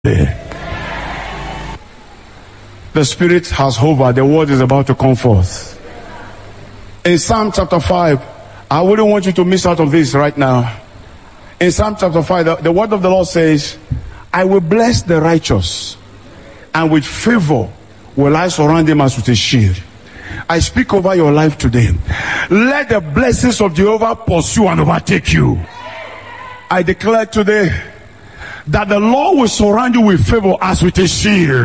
The Spirit has hovered. The word is about to come forth. In Psalm chapter 5, I wouldn't want you to miss out on this right now. In Psalm chapter 5, the word of the Lord says, I will bless the righteous, and with favor will I surround him as with a shield. I speak over your life today. Let the blessings of Jehovah pursue and overtake you. I declare today that the Lord will surround you with favor as with a shield.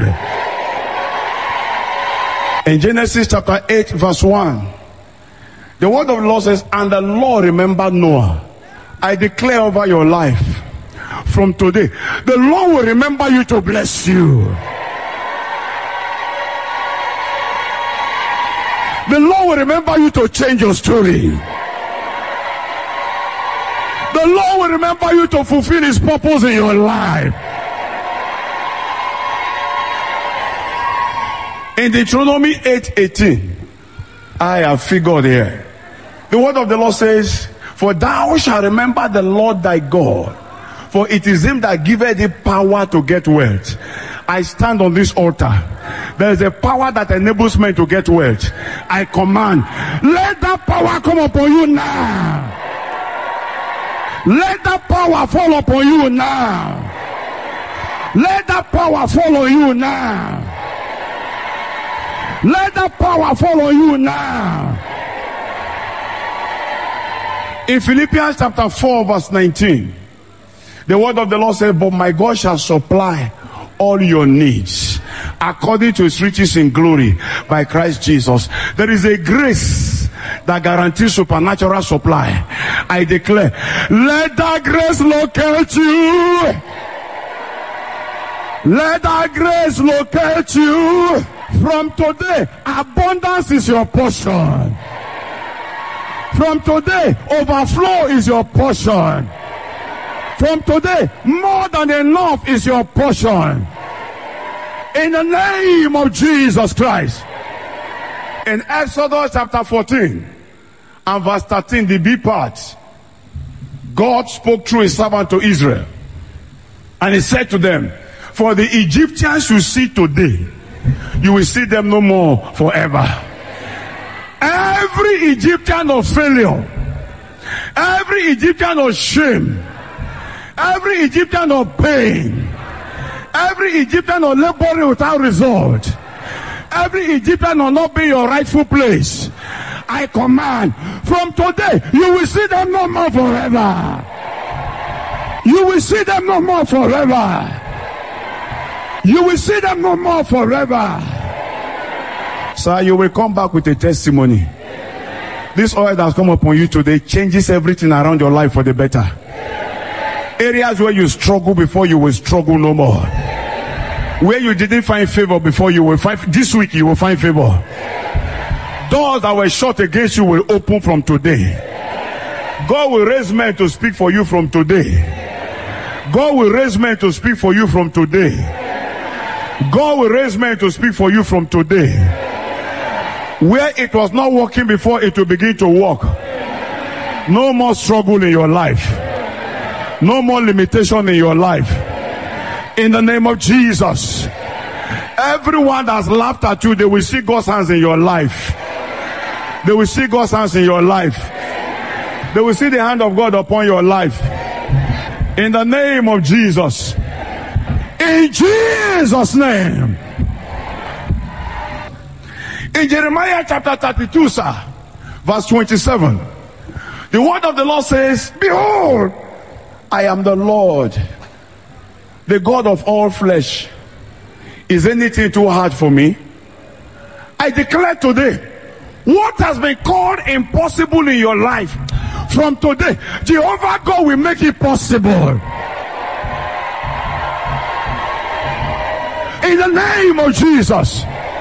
In Genesis chapter 8 verse 1, the word of the Lord says, and the Lord remembered Noah. I declare over your life, from today, the Lord will remember you to bless you. The Lord will remember you to change your story. The Lord will remember you to fulfill his purpose in your life. In Deuteronomy 8:18, I have figured here. The word of the Lord says, for thou shalt remember the Lord thy God, for it is him that giveth thee power to get wealth. I stand on this altar. There is a power that enables men to get wealth. I command, let that power come upon you now. Let that power fall upon you now. Let that power fall on you now. Let that power fall on you now. In Philippians chapter 4 verse 19, the word of the Lord says, but my God shall supply all your needs according to his riches in glory by Christ Jesus. There is a grace that guarantees supernatural supply. I declare, let that grace locate you. Let that grace locate you. From today, abundance is your portion. From today, overflow is your portion. From today, more than enough is your portion. In the name of Jesus Christ. In Exodus chapter 14 and verse 13, the B part, God spoke through his servant to Israel. And he said to them, for the Egyptians you see today, you will see them no more forever. Every Egyptian of failure, every Egyptian of shame, every Egyptian of pain, every Egyptian of laboring without result, every Egyptian of not being your rightful place, I command, from today, you will see them no more forever. You will see them no more forever. You will see them no more forever. Sir, you will come back with a testimony. This oil that has come upon you today changes everything around your life for the better. Areas where you struggle before, you will struggle no more. Where you didn't find favor before, you will find, this week you will find favor. Doors that were shut against you will open from today. God will raise men to speak for you from today. God will raise men to speak for you from today. God will raise men to speak for you from today. Where it was not working before, it will begin to work. No more struggle in your life. No more limitation in your life. In the name of Jesus. Everyone that's laughed at you, they will see God's hands in your life. They will see God's hands in your life. They will see the hand of God upon your life. In the name of Jesus. In Jesus' name. In Jeremiah chapter 32, sir, verse 27, the word of the Lord says, behold, I am the Lord, the God of all flesh. Is anything too hard for me? I declare today, what has been called impossible in your life, from today, Jehovah God will make it possible. In the name of Jesus.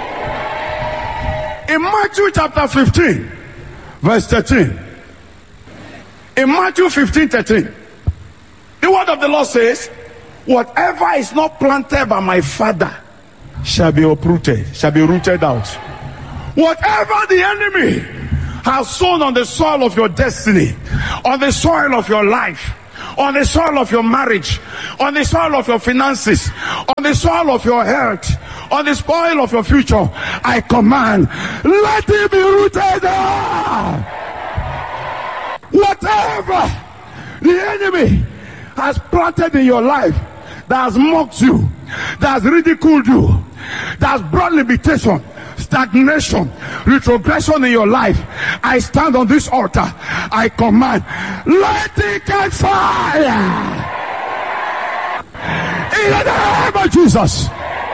In Matthew chapter 15, verse 13. In Matthew 15:13, the word of the Lord says, whatever is not planted by my Father shall be uprooted, shall be rooted out. Whatever the enemy has sown on the soil of your destiny, on the soil of your life, on the soil of your marriage, on the soil of your finances, on the soil of your health, on the soil of your future, I command, let it be rooted down. Whatever the enemy has planted in your life that has mocked you, that has ridiculed you, that has brought limitation, stagnation, retrogression in your life, I stand on this altar. I command, let it catch fire in the name of Jesus.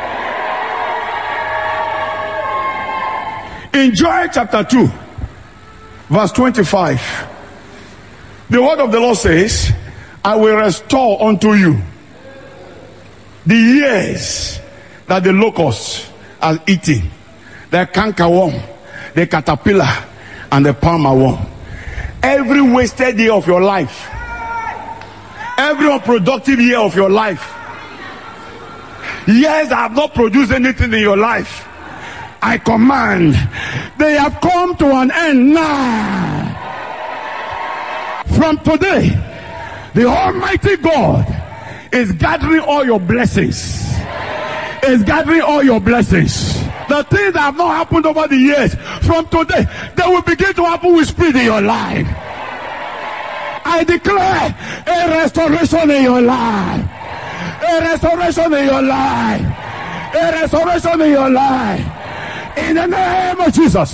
In Joel chapter 2 verse 25, the word of the Lord says, I will restore unto you the years that the locust has eaten, the cankerworm, the caterpillar, and the palmer worm. Every wasted year of your life, every unproductive year of your life, years that have not produced anything in your life, I command, they have come to an end now. From today, the Almighty God is gathering all your blessings. Is gathering all your blessings. The things that have not happened over the years, from today, they will begin to happen with speed in your life. I declare a restoration in your life. A restoration in your life. A restoration in your life. In the name of Jesus.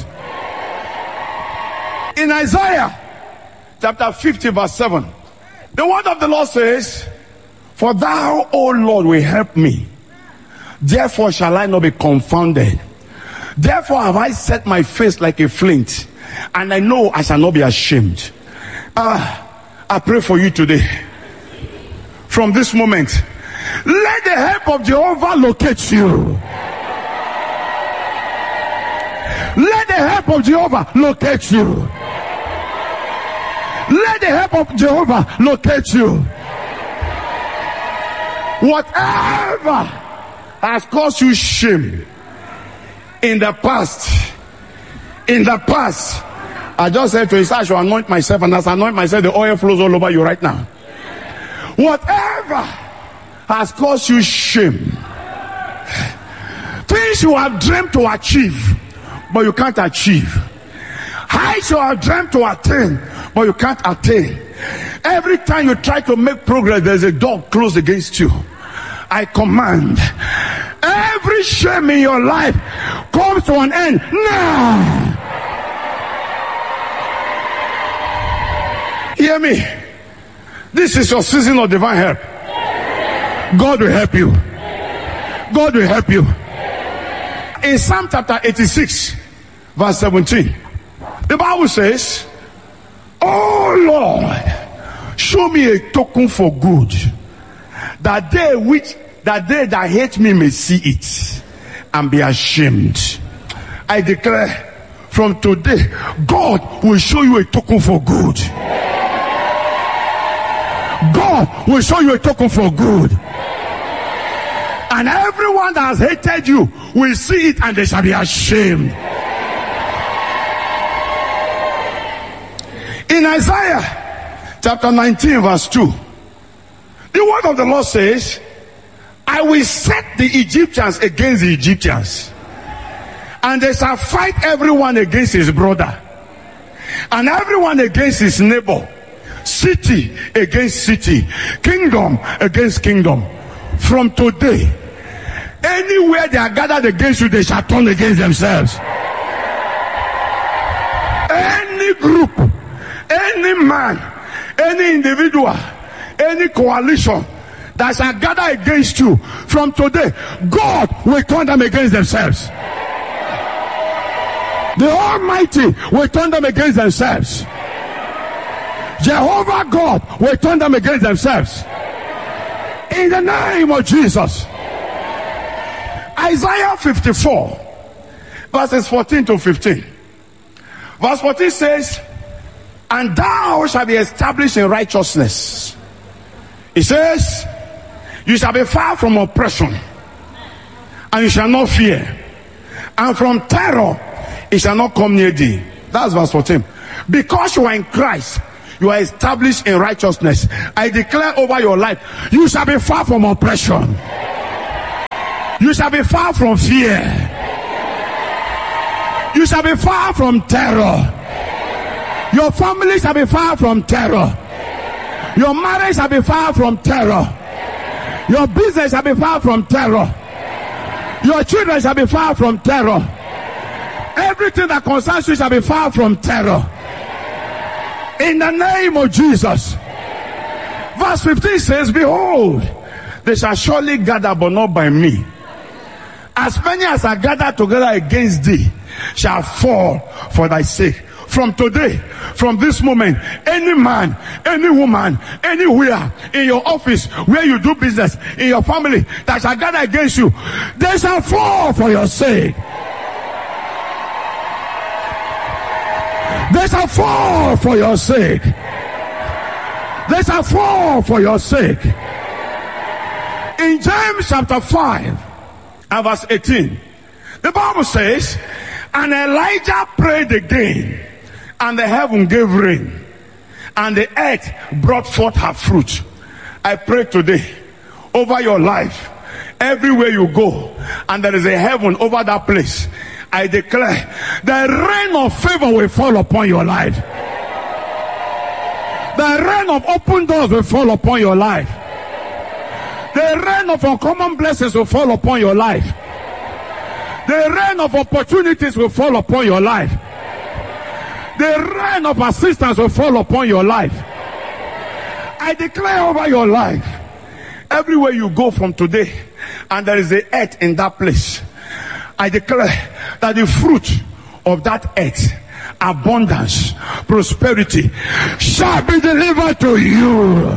In Isaiah chapter 50 verse 7, the word of the Lord says, for thou, O Lord, will help me. Therefore shall I not be confounded. Therefore have I set my face like a flint, and I know I shall not be ashamed. I pray for you today. From this moment, let the help of Jehovah locate you. Let the help of Jehovah locate you. Let the help of Jehovah locate you. Whatever has caused you shame in the past, I just said to his, I should anoint myself, and as I anoint myself, the oil flows all over you right now. Whatever has caused you shame, things you have dreamed to achieve, but you can't achieve, heights you have dreamed to attain, but you can't attain. Every time you try to make progress, there's a door closed against you. I command, every shame in your life comes to an end now. Hear me. This is your season of divine help. God will help you. God will help you. In Psalm chapter 86 verse 17, the Bible says, oh Lord, show me a token for good, that they that hate me may see it and be ashamed. I declare, from today, God will show you a token for good. God will show you a token for good. And everyone that has hated you will see it and they shall be ashamed. In Isaiah chapter 19 verse 2, the word of the Lord says, I will set the Egyptians against the Egyptians, and they shall fight everyone against his brother, and everyone against his neighbor, city against city, kingdom against kingdom. From today, anywhere they are gathered against you, they shall turn against themselves. Any group, any man, any individual, any coalition that shall gather against you, from today, God will turn them against themselves. The Almighty will turn them against themselves. Jehovah God will turn them against themselves. In the name of Jesus. Isaiah 54 verses 14 to 15. Verse 14 says, and thou shalt be established in righteousness. It says, you shall be far from oppression, and you shall not fear, and from terror it shall not come near thee. That's verse 14. Because you are in Christ, You are established in righteousness. I declare over your life, you shall be far from oppression. You shall be far from fear. You shall be far from terror. Your family shall be far from terror. Your marriage shall be far from terror. Your business shall be far from terror. Your children shall be far from terror. Everything that concerns you shall be far from terror. In the name of Jesus. Verse 15 says, behold, they shall surely gather, but not by me. As many as are gathered together against thee shall fall for thy sake. From today, from this moment, any man, any woman, anywhere, in your office, where you do business, in your family, that shall gather against you, they shall fall for your sake. They shall fall for your sake. They shall fall for your sake. In James chapter 5 and verse 18, the Bible says, and Elijah prayed again, and the heaven gave rain, and the earth brought forth her fruit. I pray today over your life, everywhere you go, and there is a heaven over that place. I declare the rain of favor will fall upon your life. The rain of open doors will fall upon your life. The rain of uncommon blessings will fall upon your life. The rain of opportunities will fall upon your life. The rain of assistance will fall upon your life. I declare over your life, everywhere you go from today, and there is the earth in that place, I declare that the fruit of that earth, abundance, prosperity, shall be delivered to you.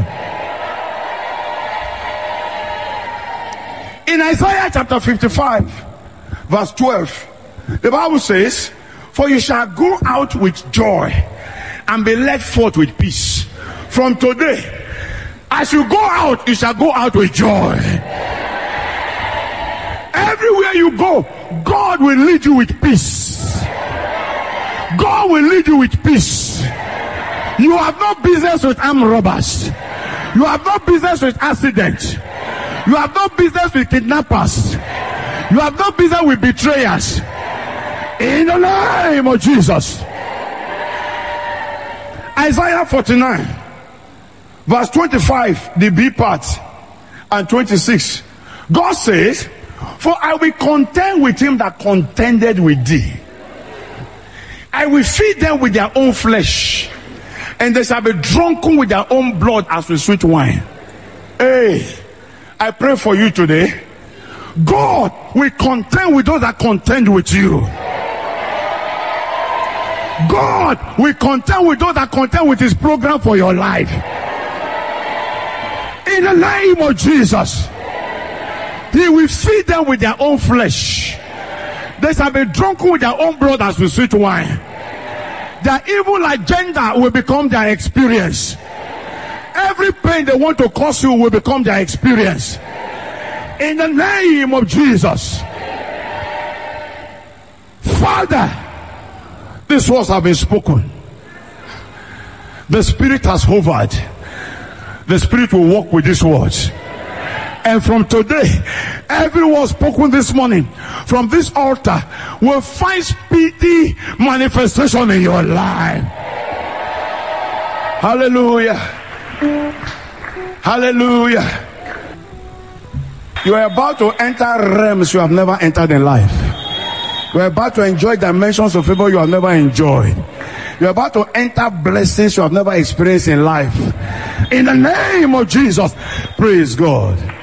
In Isaiah chapter 55, verse 12, the Bible says, for you shall go out with joy and be led forth with peace. From today, as you go out, you shall go out with joy. Everywhere you go, God will lead you with peace. God will lead you with peace. You have no business with armed robbers. You have no business with accidents. You have no business with kidnappers. You have no business with betrayers. In the name of Jesus. Isaiah 49, verse 25, the B part, and 26. God says, for I will contend with him that contended with thee. I will feed them with their own flesh, and they shall be drunken with their own blood as with sweet wine. Hey, I pray for you today. God will contend with those that contend with you. God will contend with those that contend with his program for your life. In the name of Jesus. He will feed them with their own flesh. They shall be drunken with their own blood as with sweet wine. Their evil agenda will become their experience. Every pain they want to cause you will become their experience. In the name of Jesus. Father, these words have been spoken. The Spirit has hovered. The Spirit will walk with these words. And from today, every word spoken this morning from this altar will find speedy manifestation in your life. Hallelujah. Hallelujah. You are about to enter realms you have never entered in life. You are about to enjoy dimensions of favor you have never enjoyed. You are about to enter blessings you have never experienced in life. In the name of Jesus, praise God.